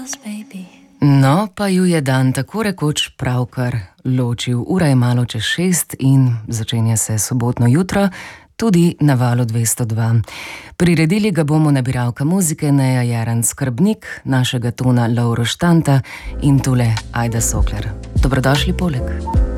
No, pa ju je dan tako rekoč pravkar ločil. Ura je malo čez 6 in začenja se sobotno jutro, tudi na valu 202. Priredili ga bomo nabiralka muzike Neja Jaran Skrbnik, našega tona Lovro Štanta in tule Ajda Sokler. Dobrodošli poleg.